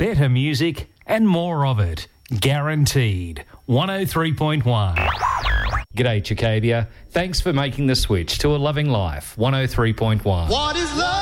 better music and more of it. Guaranteed. 103.1. G'day, Chicadia. Thanks for making the switch to A Loving Life. 103.1. What is love?